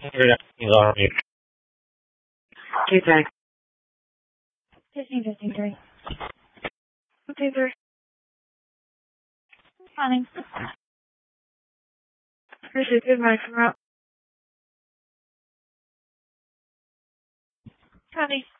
Everything's on mute. Okay, thanks. Testing 3. Okay, sir. Planning. Appreciate it. Good night. Come out. Copy.